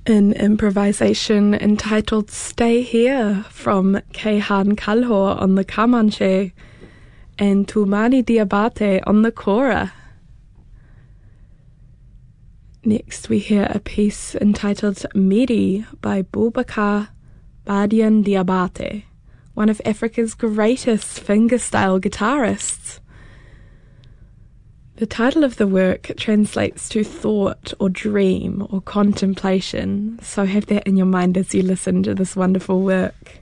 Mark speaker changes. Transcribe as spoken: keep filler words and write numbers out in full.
Speaker 1: An improvisation entitled Stay Here from Keihan Kalhor on the kamanche and Tumani Diabate on the kora. Next we hear a piece entitled Miri by Boubacar Badian Diabate, one of Africa's greatest fingerstyle guitarists. The title of the work translates to thought or dream or contemplation, so have that in your mind as you listen to this wonderful work.